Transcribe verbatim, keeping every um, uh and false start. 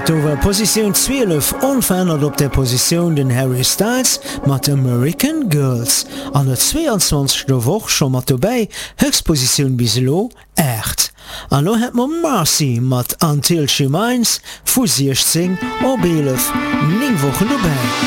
Dower Position zwölf unverändert op der Position den Harry Styles mat American Girls. An der zweiundzwanzigste Woche schon mat dabei Höchstposition biselo echt. An lo het man Marcy mat Until She Minds fu sechzehn op elf, nine Wochen dabei.